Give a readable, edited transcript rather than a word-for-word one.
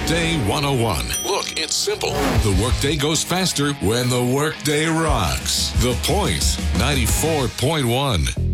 Workday 101. Look, it's simple. The workday goes faster when the workday rocks. The Point 94.1.